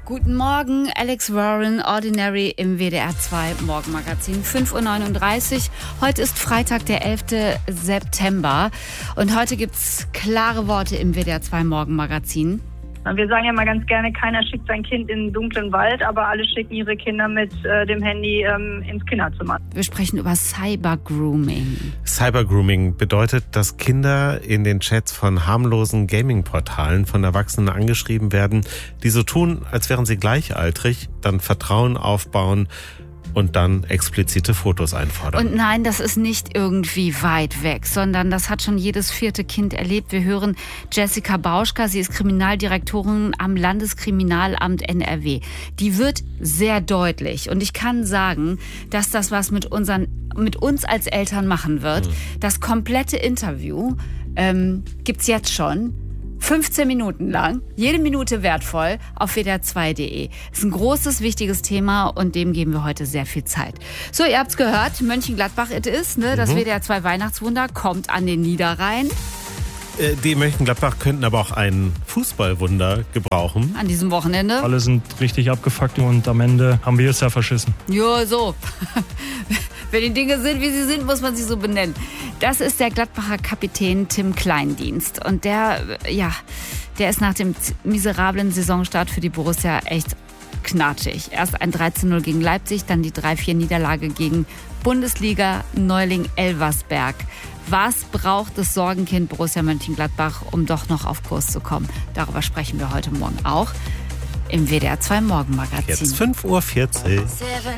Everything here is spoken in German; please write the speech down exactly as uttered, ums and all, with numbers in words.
Guten Morgen, Alex Warren, Ordinary im W D R zwei Morgenmagazin, fünf Uhr neununddreißig. Heute ist Freitag, der elfter September und heute gibt's klare Worte im W D R zwei Morgenmagazin. Wir sagen ja mal ganz gerne, keiner schickt sein Kind in den dunklen Wald, aber alle schicken ihre Kinder mit äh, dem Handy ähm, ins Kinderzimmer. Wir sprechen über Cybergrooming. Cybergrooming bedeutet, dass Kinder in den Chats von harmlosen Gaming-Portalen von Erwachsenen angeschrieben werden, die so tun, als wären sie gleichaltrig, dann Vertrauen aufbauen und dann explizite Fotos einfordern. Und nein, das ist nicht irgendwie weit weg, sondern das hat schon jedes vierte Kind erlebt. Wir hören Jessica Bauschka, sie ist Kriminaldirektorin am Landeskriminalamt N R W. Die wird sehr deutlich und ich kann sagen, dass das was mit unseren, mit uns als Eltern machen wird. Mhm. Das komplette Interview ähm, gibt's jetzt schon. fünfzehn Minuten lang, jede Minute wertvoll auf w d r zwei punkt d e. Das ist ein großes, wichtiges Thema und dem geben wir heute sehr viel Zeit. So, ihr habt's gehört, Mönchengladbach it is, ne? Das mhm. W D R zwei Weihnachtswunder kommt an den Niederrhein. Die Mönchengladbach könnten aber auch ein Fußballwunder gebrauchen. An diesem Wochenende. Alle sind richtig abgefuckt und am Ende haben wir es ja verschissen. Jo, so. Wenn die Dinge sind, wie sie sind, muss man sie so benennen. Das ist der Gladbacher Kapitän Tim Kleindienst. Und der, ja, der ist nach dem miserablen Saisonstart für die Borussia echt knatschig. Erst ein drei zu null gegen Leipzig, dann die drei vier Niederlage gegen Bundesliga-Neuling Elversberg. Was braucht das Sorgenkind Borussia Mönchengladbach, um doch noch auf Kurs zu kommen? Darüber sprechen wir heute Morgen auch im W D R zwei Morgenmagazin. Jetzt fünf Uhr vierzig.